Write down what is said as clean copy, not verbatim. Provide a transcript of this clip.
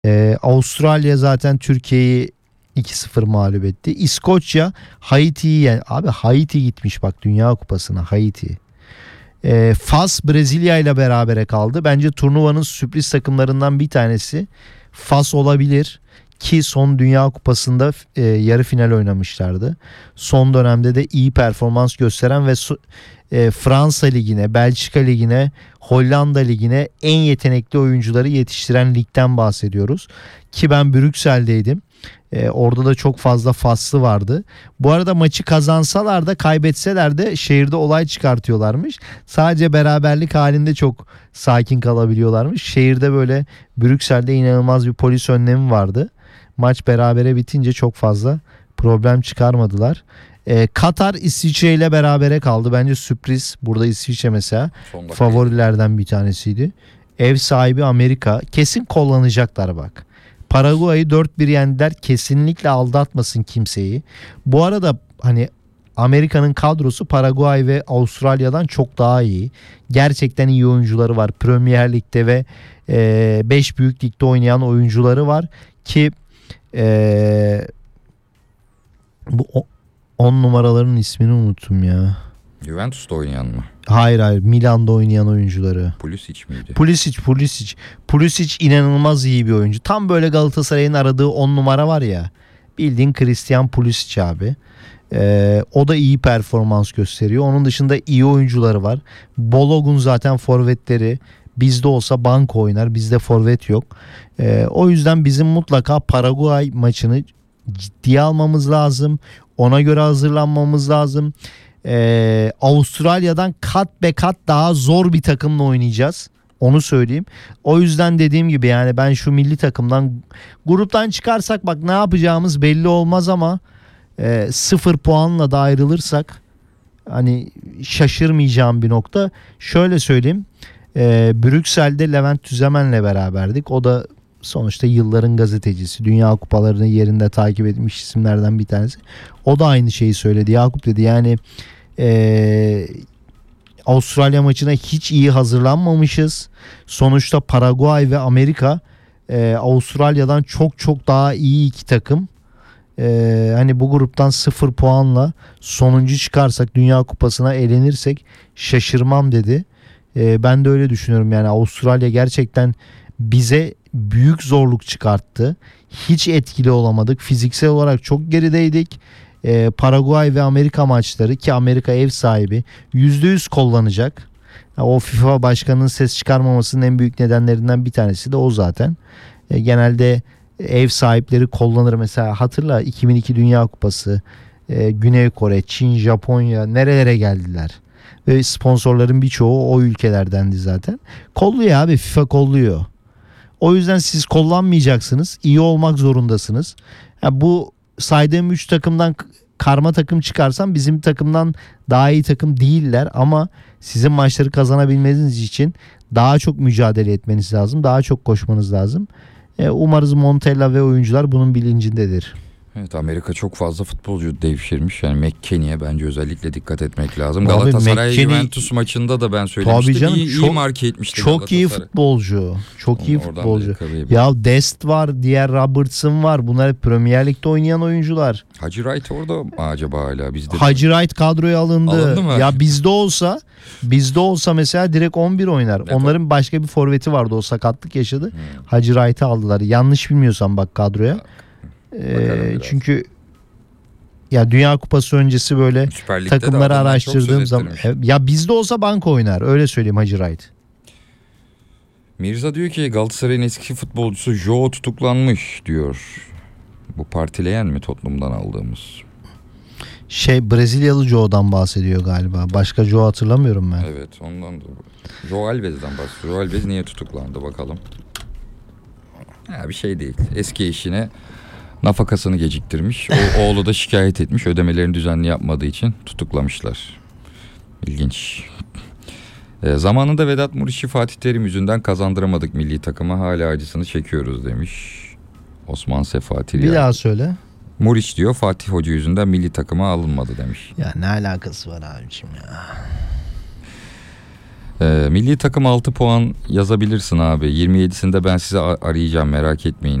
Avustralya zaten Türkiye'yi 2-0 mağlup etti. İskoçya Haiti'yi abi Haiti gitmiş bak Dünya Kupası'na Haiti. Fas Brezilya ile berabere kaldı. Bence turnuvanın sürpriz takımlarından bir tanesi Fas olabilir ki son Dünya Kupası'nda yarı final oynamışlardı. Son dönemde de iyi performans gösteren ve Fransa Ligi'ne, Belçika Ligi'ne, Hollanda Ligi'ne en yetenekli oyuncuları yetiştiren ligden bahsediyoruz. Ki ben Brüksel'deydim. Orada da çok fazla Faslı vardı. Bu arada maçı kazansalar da kaybetseler de şehirde olay çıkartıyorlarmış. Sadece beraberlik halinde çok sakin kalabiliyorlarmış. Şehirde böyle Brüksel'de inanılmaz bir polis önlemi vardı. Maç berabere bitince çok fazla problem çıkarmadılar. Katar İsviçre ile berabere kaldı. Bence sürpriz. Burada İsviçre mesela favorilerden bir tanesiydi. Ev sahibi Amerika. Kesin kullanacaklar bak. Paraguay'ı 4-1 yendiler. Kesinlikle aldatmasın kimseyi. Bu arada hani Amerika'nın kadrosu Paraguay ve Avustralya'dan çok daha iyi. Gerçekten iyi oyuncuları var. Premier Lig'de ve 5 büyük ligde oynayan oyuncuları var ki bu 10 numaraların ismini unuttum ya. Juventus'ta oynayan mı? Hayır Milan'da oynayan oyuncuları. Pulisic miydi? Pulisic inanılmaz iyi bir oyuncu. Tam böyle Galatasaray'ın aradığı 10 numara var ya. Bildiğin Christian Pulisic abi. O da iyi performans gösteriyor. Onun dışında iyi oyuncuları var. Balogun zaten forvetleri. Bizde olsa banko oynar. Bizde forvet yok. O yüzden bizim mutlaka Paraguay maçını ciddiye almamız lazım. Ona göre hazırlanmamız lazım. Avustralya'dan kat be kat daha zor bir takımla oynayacağız. Onu söyleyeyim. O yüzden dediğim gibi yani ben şu milli takımdan gruptan çıkarsak bak ne yapacağımız belli olmaz ama 0 puanla da ayrılırsak hani şaşırmayacağım bir nokta. Şöyle söyleyeyim. Brüksel'de Levent Tüzemen'le beraberdik. O da sonuçta yılların gazetecisi. Dünya kupalarını yerinde takip etmiş isimlerden bir tanesi. O da aynı şeyi söyledi. Yakup dedi yani Avustralya maçına hiç iyi hazırlanmamışız. Sonuçta Paraguay ve Amerika Avustralya'dan çok çok daha iyi iki takım. Hani bu gruptan 0 puanla sonuncu çıkarsak Dünya Kupası'na elenirsek şaşırmam dedi. Ben de öyle düşünüyorum yani Avustralya gerçekten bize büyük zorluk çıkarttı. Hiç etkili olamadık. Fiziksel olarak çok gerideydik. Paraguay ve Amerika maçları ki Amerika ev sahibi %100 kullanacak. O FIFA başkanının ses çıkarmamasının en büyük nedenlerinden bir tanesi de o zaten. Genelde ev sahipleri kullanır. Mesela hatırla 2002 Dünya Kupası, Güney Kore, Çin, Japonya nerelere geldiler. Ve sponsorların birçoğu o ülkelerdendi zaten. Kolluyor abi, FIFA kolluyor. O yüzden siz kullanmayacaksınız. İyi olmak zorundasınız. Bu saydığım 3 takımdan karma takım çıkarsam bizim takımdan daha iyi takım değiller ama sizin maçları kazanabilmeniz için daha çok mücadele etmeniz lazım. Daha çok koşmanız lazım. Umarız Montella ve oyuncular bunun bilincindedir. Evet, Amerika çok fazla futbolcu devşirmiş. Yani McKennie'ye bence özellikle dikkat etmek lazım. Galatasaray Juventus maçında da ben söylemiştim. Canım, iyi marke etmişti. Çok iyi futbolcu. Çok iyi futbolcu. Ya Dest var, diğer Robertson var. Bunlar Premier Lig'de oynayan oyuncular. Hacı Wright orada mı acaba hala bizde? Hacı Wright kadroya alındı mı? Ya bizde olsa mesela direkt 11 oynar. Onların başka bir forveti vardı, o sakatlık yaşadı. Hacı Wright'ı aldılar. Yanlış bilmiyorsam bak kadroya. Çünkü ya Dünya Kupası öncesi böyle takımları araştırdığım zaman ya bizde olsa banko oynar, öyle söyleyeyim Hacı Wright. Mirza diyor ki Galatasaray'ın eski futbolcusu Joe tutuklanmış diyor. Bu partileyen mi Tottenham'dan aldığımız? Brezilyalı Joe'dan bahsediyor galiba. Başka Joe hatırlamıyorum ben. Evet, ondan da. Joe Alves'den bahsediyor. Joe Alves niye tutuklandı bakalım. Bir şey değil. Eski eşine nafakasını geciktirmiş. O oğlu da şikayet etmiş. Ödemelerini düzenli yapmadığı için tutuklamışlar. İlginç. Zamanında Vedat Muriç'i Fatih Terim yüzünden kazandıramadık milli takıma. Hala acısını çekiyoruz demiş. Osman Sefati. Bir daha söyle. Muriç diyor Fatih Hoca yüzünden milli takıma alınmadı demiş. Ya ne alakası var abiciğim ya. Milli takım 6 puan yazabilirsin abi. 27'sinde ben size arayacağım, merak etmeyin.